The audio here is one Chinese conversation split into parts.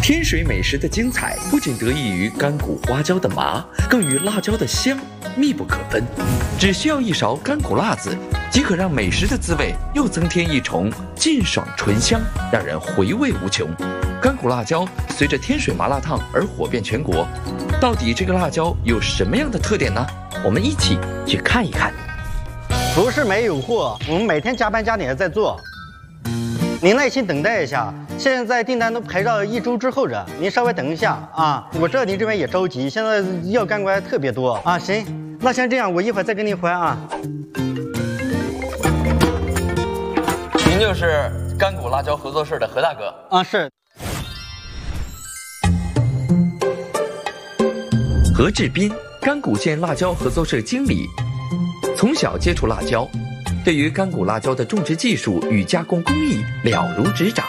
天水美食的精彩不仅得益于干骨花椒的麻，更与辣椒的香密不可分。只需要一勺干骨辣子，即可让美食的滋味又增添一重劲爽醇香，让人回味无穷。干骨辣椒随着天水麻辣烫而火遍全国，到底这个辣椒有什么样的特点呢？我们一起去看一看。 不是没有货，我们每天加班加点的在做。您耐心等待一下，现在订单都排到1周之后着，您稍微等一下啊。我知道您这边也着急，现在要干过来特别多啊。行，那先这样，我一会儿再跟您回啊。 您就是干骨辣椒合作社的何大哥啊？是。 何志斌，干谷县辣椒合作社经理，从小接触辣椒。对于干骨辣椒的种植技术与加工工艺了如指掌。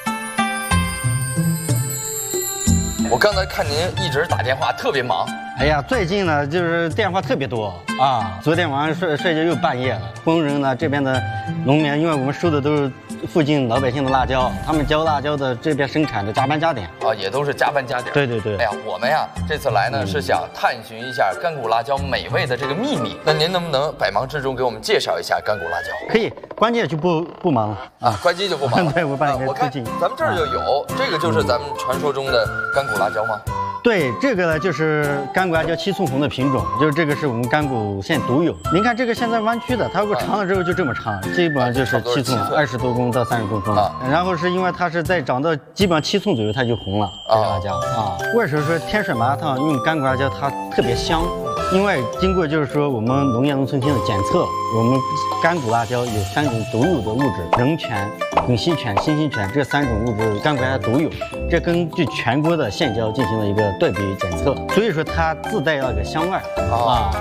我刚才看您一直打电话，特别忙。 哎呀，最近呢就是电话特别多啊，昨天晚上睡着又半夜了。工人呢这边的农民，因为我们收的都是附近老百姓的辣椒，他们浇辣椒的这边生产的加班加点啊，也都是加班加点。 对对对。 哎呀，我们呀这次来呢是想探寻一下干骨辣椒美味的这个秘密。那您能不能百忙之中给我们介绍一下干骨辣椒？ 可以，关键就不忙了啊，关机就不忙了。 对，我把你我看咱们这儿就有，这个就是咱们传说中的干骨辣椒吗？ 对，这个呢就是干骨辣椒七寸红的品种，就是这个是我们干谷县独有。您看这个现在弯曲的，它如果长了之后就这么长，基本上就是7寸，20多公到30公分。然后是因为它是在长到基本上7寸左右，它就红了。这个辣椒啊，为什么说天水麻辣烫用干骨辣椒它特别香？因为经过就是说我们农业农村厅的检测，我们干骨辣椒有3种独有的物质，人醛、丙烯醛、辛烯醛这3种物质干骨辣椒独有。这根据全国的县椒进行了一个对比检测，所以说它自带那个香味啊。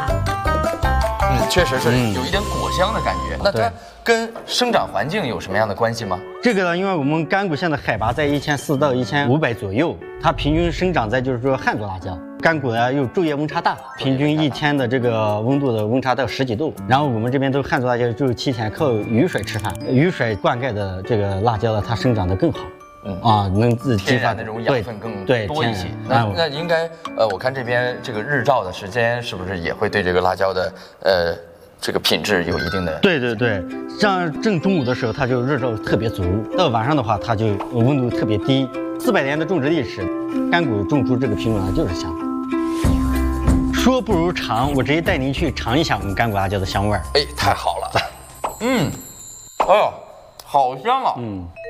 确实是有一点果香的感觉。那它跟生长环境有什么样的关系吗？ 这个呢，因为我们干谷县的海拔在1400到1500左右，它平均生长在就是说旱作辣椒。干谷呢又昼夜温差大，平均一天的这个温度的温差到10几度。然后我们这边都旱作辣椒，就是7天靠雨水吃饭，雨水灌溉的这个辣椒呢，它生长得更好。能激发那种养分更多一些。那应该我看这边这个日照的时间是不是也会对这个辣椒的这个品质有一定的？ 对对对，像正中午的时候它就日照特别足，到晚上的话它就温度特别低。400年的种植历史，干谷种出这个品种呢就是香。说不如尝，我直接带您去尝一下我们干谷辣椒的香味儿。 哎，太好了。哎呦，好香啊。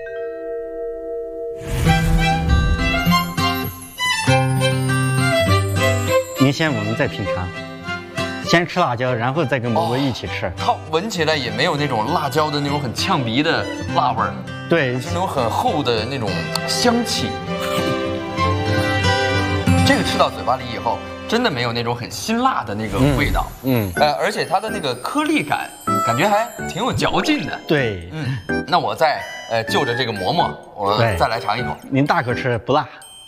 您先，我们再品尝。先吃辣椒，然后再跟蘑菇一起吃。 它闻起来也没有那种辣椒的那种很呛鼻的辣味儿， 对， 是那种很厚的那种香气。这个吃到嘴巴里以后，真的没有那种很辛辣的那个味道。而且它的那个颗粒感，感觉还挺有嚼劲的。 对， 那我再就着这个馍馍，我再来尝一口。 您大口吃，不辣。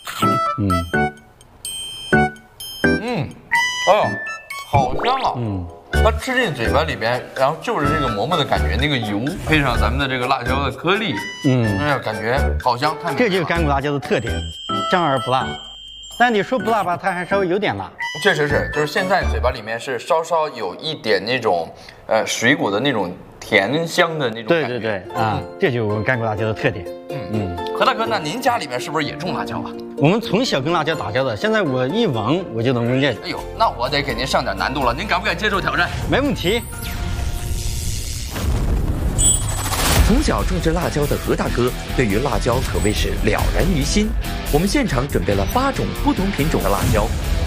哎呦，好香啊！它吃进嘴巴里边，然后就是这个馍馍的感觉，那个油配上咱们的这个辣椒的颗粒，哎呀，感觉好香，太美了。 这就是干骨辣椒的特点，香而不辣。但你说不辣吧，它还稍微有点辣。 确实是，就是现在嘴巴里面是稍稍有一点那种水果的那种甜香的那种感觉。 对啊，这就是我们干骨辣椒的特点。 何大哥，那您家里面是不是也种辣椒啊？ 我们从小跟辣椒打交道，现在我一闻我就能闻见。 哎呦，那我得给您上点难度了，您敢不敢接受挑战？ 没问题。 从小种植辣椒的何大哥对于辣椒可谓是了然于心。我们现场准备了8种不同品种的辣椒，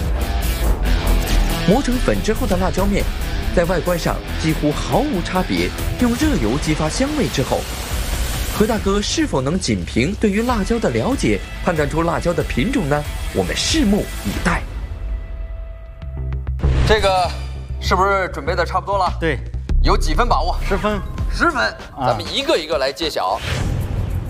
磨成粉之后的辣椒面，在外观上几乎毫无差别。用热油激发香味之后，何大哥是否能仅凭对于辣椒的了解判断出辣椒的品种呢？我们拭目以待。 这个是不是准备的差不多了？ 对， 有几分把握？ 10分。 10分，咱们一个一个来揭晓。